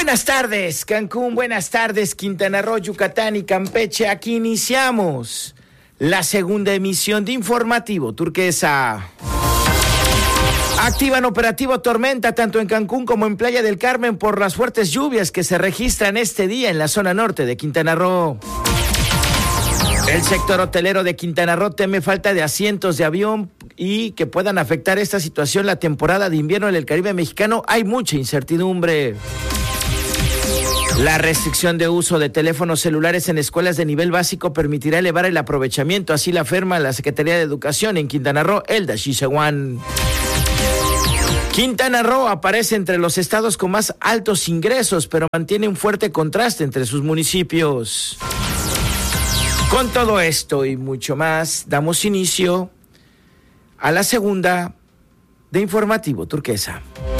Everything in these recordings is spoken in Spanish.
Buenas tardes, Cancún, buenas tardes, Quintana Roo, Yucatán y Campeche. Aquí iniciamos la segunda emisión de Informativo Turquesa. Activan operativo Tormenta tanto en Cancún como en Playa del Carmen por las fuertes lluvias que se registran este día en la zona norte de Quintana Roo. El sector hotelero de Quintana Roo teme falta de asientos de avión y que puedan afectar esta situación la temporada de invierno en el Caribe mexicano. Hay mucha incertidumbre. La restricción de uso de teléfonos celulares en escuelas de nivel básico permitirá elevar el aprovechamiento, así la afirma la Secretaría de Educación en Quintana Roo, Elda Shisewan. Quintana Roo aparece entre los estados con más altos ingresos, pero mantiene un fuerte contraste entre sus municipios. Con todo esto y mucho más, damos inicio a la segunda de Informativo Turquesa.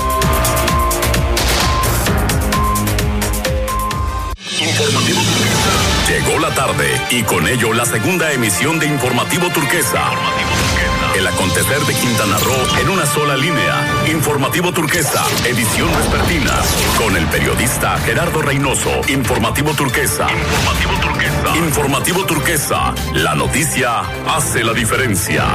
Informativo Turquesa. Llegó la tarde y con ello la segunda emisión de Informativo Turquesa. El acontecer de Quintana Roo en una sola línea. Informativo Turquesa, edición vespertina, con el periodista Gerardo Reynoso. Informativo Turquesa. Informativo Turquesa. Informativo Turquesa. La noticia hace la diferencia.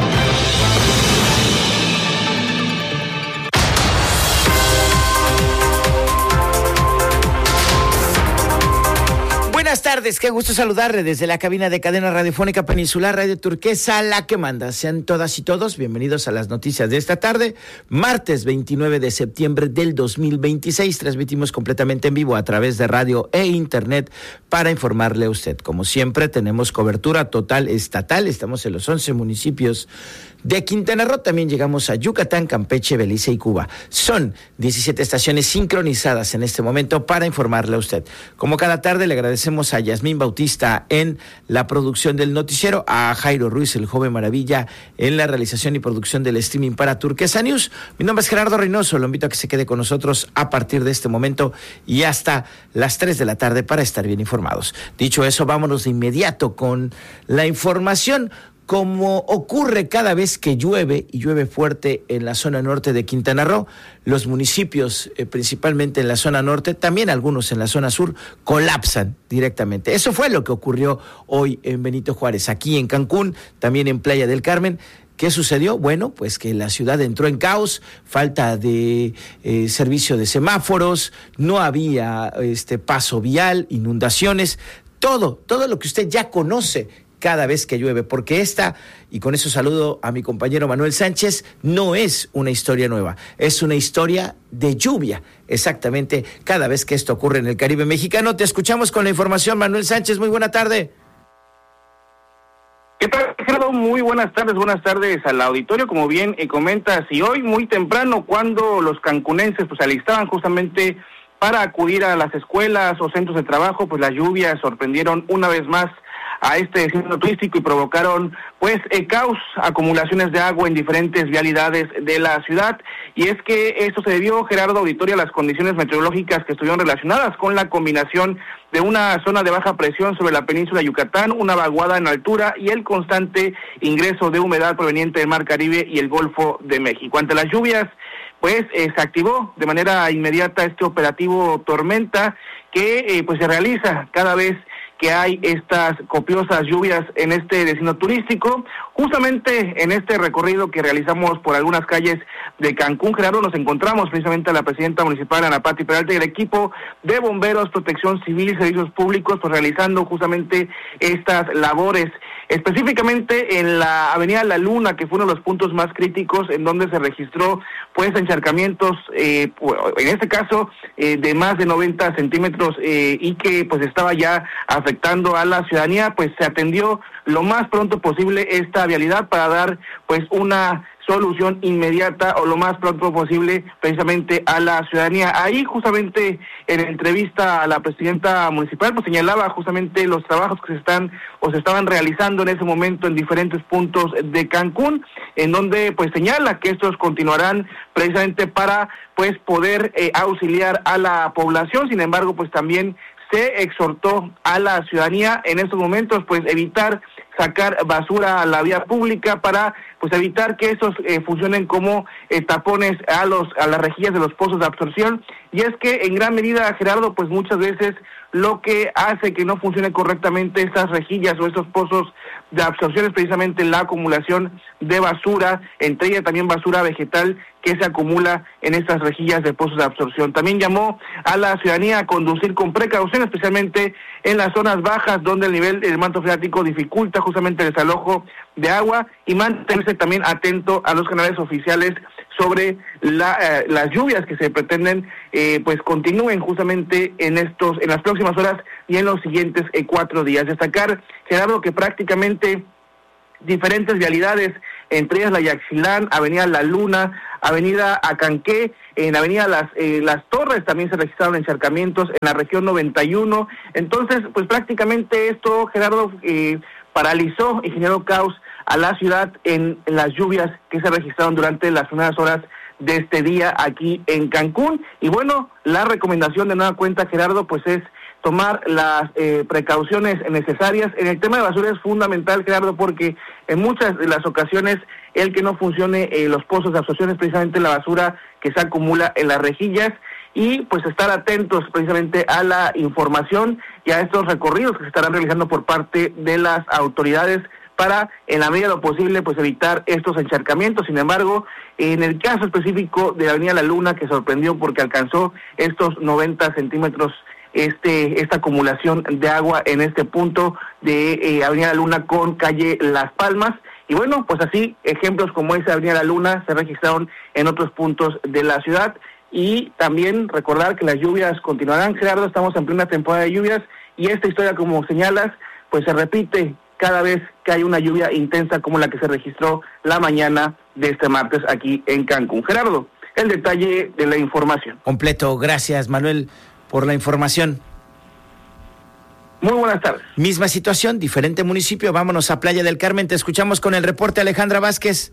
Buenas tardes, qué gusto saludarle desde la cabina de cadena radiofónica Peninsular Radio Turquesa, la que manda. Sean todas y todos bienvenidos a las noticias de esta tarde, martes 29 de septiembre del 2026. Transmitimos completamente en vivo a través de radio e internet para informarle a usted. Como siempre, tenemos cobertura total estatal. Estamos en los 11 municipios de Quintana Roo. También llegamos a Yucatán, Campeche, Belice y Cuba. Son 17 estaciones sincronizadas en este momento para informarle a usted. Como cada tarde, le agradecemos a Yasmín Bautista en la producción del noticiero, a Jairo Ruiz, el joven maravilla, en la realización y producción del streaming para Turquesa News. Mi nombre es Gerardo Reynoso, lo invito a que se quede con nosotros a partir de este momento y hasta las 3 de la tarde para estar bien informados. Dicho eso, vámonos de inmediato con la información. Como ocurre cada vez que llueve, y llueve fuerte en la zona norte de Quintana Roo, los municipios, principalmente en la zona norte, también algunos en la zona sur, colapsan directamente. Eso fue lo que ocurrió hoy en Benito Juárez, aquí en Cancún, también en Playa del Carmen. ¿Qué sucedió? Bueno, pues que la ciudad entró en caos, falta de servicio de semáforos, no había paso vial, inundaciones, todo lo que usted ya conoce cada vez que llueve, porque esta, y con eso saludo a mi compañero Manuel Sánchez, no es una historia nueva, es una historia de lluvia, exactamente, cada vez que esto ocurre en el Caribe mexicano. Te escuchamos con la información, Manuel Sánchez, muy buena tarde. ¿Qué tal, Gerardo? Muy buenas tardes al auditorio. Como bien comentas, y hoy muy temprano, cuando los cancunenses pues alistaban justamente para acudir a las escuelas o centros de trabajo, pues las lluvias sorprendieron una vez más a este destino turístico y provocaron pues caos, acumulaciones de agua en diferentes vialidades de la ciudad. Y es que esto se debió, Gerardo Auditorio, a las condiciones meteorológicas que estuvieron relacionadas con la combinación de una zona de baja presión sobre la península de Yucatán, una vaguada en altura y el constante ingreso de humedad proveniente del Mar Caribe y el Golfo de México. Ante las lluvias, pues se activó de manera inmediata este operativo Tormenta que pues se realiza cada vez que hay estas copiosas lluvias en este destino turístico. Justamente en este recorrido que realizamos por algunas calles de Cancún, Gerardo, nos encontramos precisamente a la presidenta municipal, Ana Pati Peralta, y el equipo de bomberos, protección civil y servicios públicos, pues realizando justamente estas labores, específicamente en la avenida La Luna, que fue uno de los puntos más críticos en donde se registró pues encharcamientos, en este caso de más de 90 centímetros y que pues estaba ya afectando a la ciudadanía. Pues se atendió lo más pronto posible esta vialidad para dar pues una solución inmediata o lo más pronto posible precisamente a la ciudadanía. Ahí justamente en entrevista a la presidenta municipal pues señalaba justamente los trabajos que se estaban realizando en ese momento en diferentes puntos de Cancún, en donde pues señala que estos continuarán precisamente para pues poder auxiliar a la población. Sin embargo, pues también se exhortó a la ciudadanía en estos momentos pues evitar sacar basura a la vía pública para pues evitar que estos funcionen como tapones a las rejillas de los pozos de absorción. Y es que en gran medida, Gerardo, pues muchas veces lo que hace que no funcione correctamente estas rejillas o estos pozos de absorción es precisamente la acumulación de basura, entre ellas también basura vegetal que se acumula en estas rejillas de pozos de absorción. También llamó a la ciudadanía a conducir con precaución, especialmente en las zonas bajas donde el nivel del manto freático dificulta justamente el desalojo de agua, y mantenerse también atento a los canales oficiales sobre las lluvias que se pretenden pues continúen justamente en las próximas horas y en los siguientes 4 días. Destacar, Gerardo, que prácticamente diferentes vialidades, entre ellas la Yaxchilán, Avenida La Luna, Avenida Acanqué, en Avenida Las Torres también se registraron encharcamientos en la región 91. Entonces, pues prácticamente esto, Gerardo, paralizó y generó caos a la ciudad en las lluvias que se registraron durante las primeras horas de este día aquí en Cancún. Y bueno, la recomendación de nueva cuenta, Gerardo, pues es tomar las precauciones necesarias. En el tema de basura es fundamental, Gerardo, porque en muchas de las ocasiones el que no funcione los pozos de absorción es precisamente la basura que se acumula en las rejillas, y pues estar atentos precisamente a la información y a estos recorridos que se estarán realizando por parte de las autoridades para, en la medida de lo posible, pues evitar estos encharcamientos. Sin embargo, en el caso específico de la Avenida La Luna, que sorprendió porque alcanzó estos 90 centímetros esta acumulación de agua en este punto de Avenida La Luna con calle Las Palmas. Y bueno, pues así, ejemplos como esa Avenida La Luna se registraron en otros puntos de la ciudad. Y también recordar que las lluvias continuarán, Gerardo, estamos en plena temporada de lluvias, y esta historia, como señalas, pues se repite cada vez que hay una lluvia intensa como la que se registró la mañana de este martes aquí en Cancún. Gerardo, el detalle de la información. Completo, gracias Manuel por la información. Muy buenas tardes. Misma situación, diferente municipio, vámonos a Playa del Carmen, te escuchamos con el reporte, Alejandra Vázquez.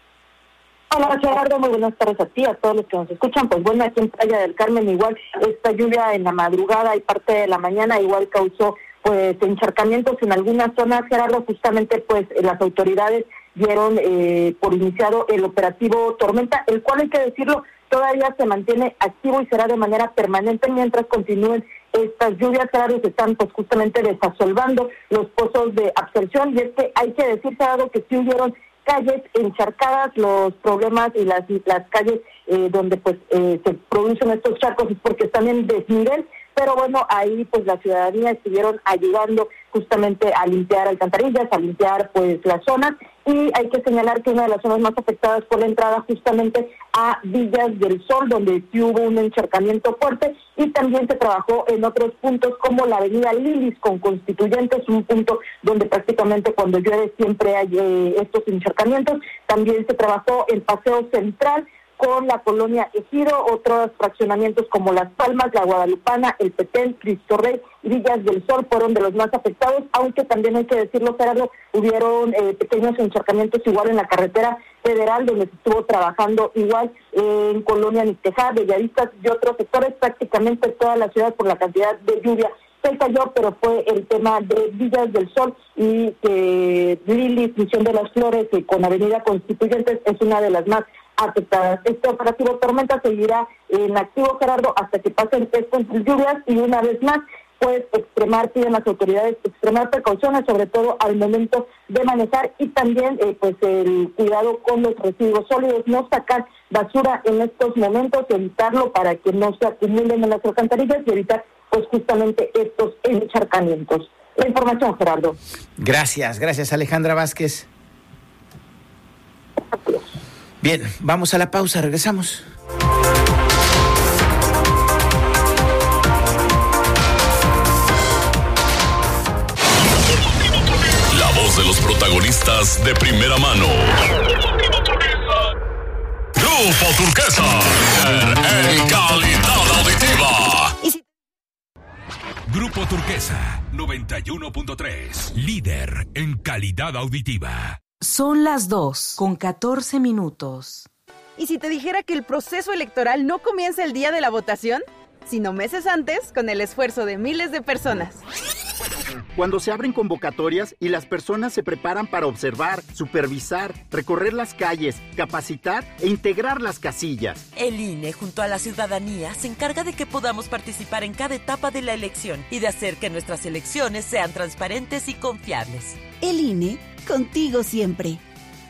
Hola Gerardo, muy buenas tardes a ti, a todos los que nos escuchan. Pues bueno, aquí en Playa del Carmen igual esta lluvia en la madrugada y parte de la mañana igual causó pues encharcamientos en algunas zonas, Gerardo. Justamente pues las autoridades dieron por iniciado el operativo Tormenta, el cual, hay que decirlo, todavía se mantiene activo y será de manera permanente mientras continúen estas lluvias. Gerardo, se están pues justamente desasolvando los pozos de absorción, y es que hay que decir, Gerardo, que sí hubieron calles encharcadas. Los problemas y las calles donde pues se producen estos charcos es porque están en desnivel, pero bueno, ahí pues la ciudadanía estuvieron ayudando justamente a limpiar alcantarillas, a limpiar pues las zonas, y hay que señalar que una de las zonas más afectadas por la entrada justamente a Villas del Sol, donde sí hubo un encharcamiento fuerte, y también se trabajó en otros puntos como la avenida Lilis con Constituyentes, un punto donde prácticamente cuando llueve siempre hay estos encharcamientos. También se trabajó el Paseo Central con la colonia Ejido, otros fraccionamientos como Las Palmas, La Guadalupana, El Petén, Cristo Rey y Villas del Sol fueron de los más afectados, aunque también hay que decirlo, Gerardo, hubieron pequeños encharcamientos igual en la carretera federal, donde se estuvo trabajando igual en Colonia Nitejá, Bellavista y otros sectores, prácticamente toda la ciudad por la cantidad de lluvia se cayó, pero fue el tema de Villas del Sol y Lilis, Misión de las Flores, con Avenida Constituyentes es una de las más afectadas. Este operativo Tormenta seguirá en activo, Gerardo, hasta que pasen estas lluvias, y una vez más pues piden las autoridades extremar precauciones, sobre todo al momento de manejar, y también pues el cuidado con los residuos sólidos, no sacar basura en estos momentos, evitarlo para que no se acumulen en las alcantarillas y evitar pues justamente estos encharcamientos. La información, Gerardo. Gracias Alejandra Vázquez. Bien, vamos a la pausa, regresamos. La voz de los protagonistas de primera mano. Grupo Turquesa, en calidad auditiva. Grupo Turquesa, 91.3, líder en calidad auditiva. Son las 2:14. ¿Y si te dijera que el proceso electoral no comienza el día de la votación, sino meses antes, con el esfuerzo de miles de personas? cuando se abren convocatorias y las personas se preparan para observar, supervisar, recorrer las calles, capacitar e integrar las casillas. El INE, junto a la ciudadanía, se encarga de que podamos participar en cada etapa de la elección y de hacer que nuestras elecciones sean transparentes y confiables. El INE, contigo siempre.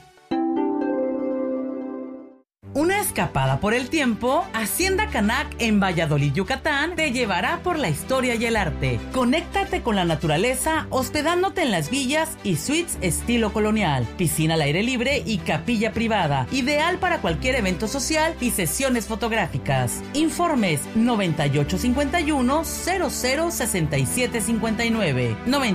Una escapada por el tiempo, Hacienda Canac en Valladolid, Yucatán, te llevará por la historia y el arte. Conéctate con la naturaleza hospedándote en las villas y suites estilo colonial, piscina al aire libre y capilla privada, ideal para cualquier evento social y sesiones fotográficas. Informes 9851-006759,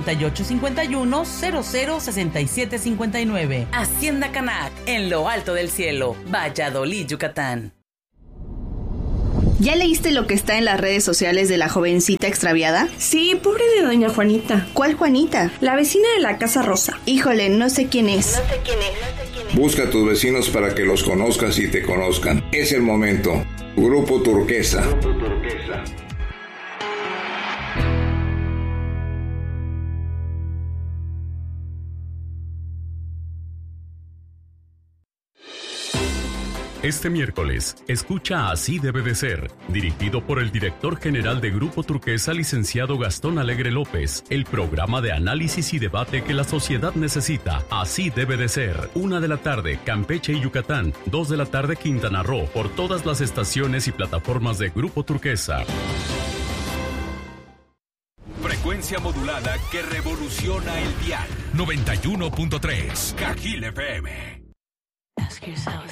9851-006759. Hacienda Canac, en lo alto del cielo, Valladolid, Yucatán. ¿Ya leíste lo que está en las redes sociales de la jovencita extraviada? Sí, pobre de doña Juanita. ¿Cuál Juanita? La vecina de la Casa Rosa. Híjole, no sé quién es. Busca a tus vecinos para que los conozcas y te conozcan. Es el momento. Grupo Turquesa. Este miércoles, escucha Así debe de ser, dirigido por el director general de Grupo Turquesa, licenciado Gastón Alegre López, el programa de análisis y debate que la sociedad necesita. Así debe de ser. 1:00 p.m, Campeche y Yucatán. 2:00 p.m, Quintana Roo, por todas las estaciones y plataformas de Grupo Turquesa. Frecuencia modulada que revoluciona el dial. 91.3 Cajil FM. Ask yourself